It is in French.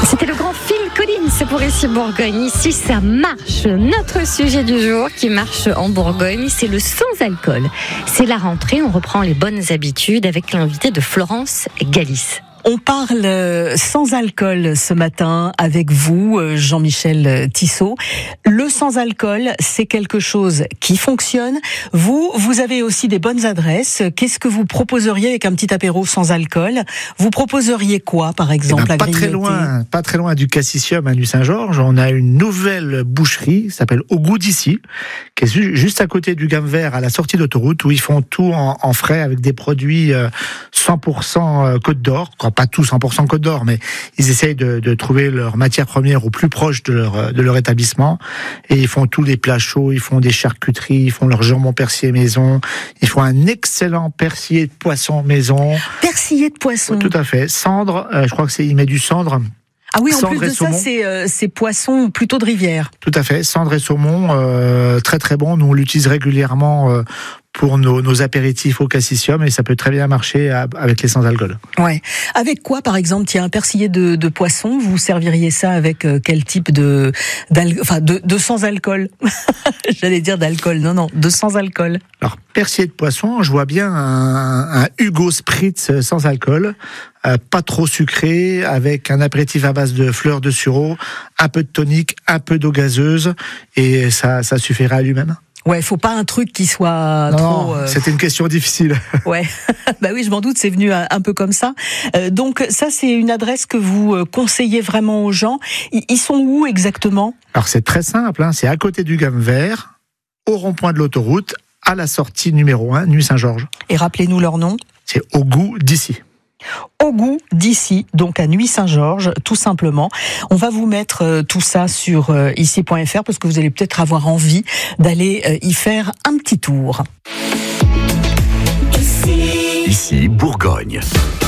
C'était le grand Phil Collins pour Ici Bourgogne. Ici, ça marche. Notre sujet du jour qui marche en Bourgogne, c'est le sans-alcool. C'est la rentrée, on reprend les bonnes habitudes avec l'invité de Florence Galis. On parle sans alcool ce matin avec vous, Jean-Michel Tissot. Le sans-alcool, c'est quelque chose qui fonctionne. Vous avez aussi des bonnes adresses. Qu'est-ce que vous proposeriez avec un petit apéro sans alcool ? Vous proposeriez quoi, par exemple, à grignoter ? Pas très loin du Cassicium à Nuit-Saint-Georges, on a une nouvelle boucherie qui s'appelle Au Goût d'Ici, qui est juste à côté du Gamme Vert, à la sortie d'autoroute, où ils font tout en frais avec des produits 100% Côte d'Or. Pas tout 100% Côte d'Or, mais ils essayent de trouver leur matière première au plus proche de leur établissement. Et ils font tous les plats chauds, ils font des charcuteries, ils font leur jambon persillé maison, ils font un excellent persillé de poisson maison. Persillé de poisson. Tout à fait. Cendre, je crois que il met du cendre. Ah oui, en cendre plus de ça, c'est poisson plutôt de rivière. Tout à fait. Cendre et saumon, très très bon. Nous, on l'utilise régulièrement pour nos apéritifs au Cassicium, et ça peut très bien marcher avec les sans-alcool. Ouais. Avec quoi, par exemple, il y a un persillé de poisson, vous serviriez ça avec quel type de sans-alcool? J'allais dire d'alcool, non, de sans-alcool. Alors, persillé de poisson, je vois bien un Hugo Spritz sans alcool, pas trop sucré, avec un apéritif à base de fleurs de sureau, un peu de tonique, un peu d'eau gazeuse, et ça suffira à lui-même. Ouais, faut pas un truc qui soit trop... C'était une question difficile. Ouais, bah oui, je m'en doute, c'est venu un peu comme ça. Donc ça, c'est une adresse que vous conseillez vraiment aux gens. Ils sont où exactement ? Alors c'est très simple, c'est à côté du Gamme Vert, au rond-point de l'autoroute, à la sortie numéro 1, Nuit-Saint-Georges. Et rappelez-nous leur nom. C'est Au Goût d'Ici. Au Goût d'Ici, donc à Nuit-Saint-Georges, tout simplement. On va vous mettre tout ça sur ici.fr parce que vous allez peut-être avoir envie d'aller y faire un petit tour. Ici Bourgogne.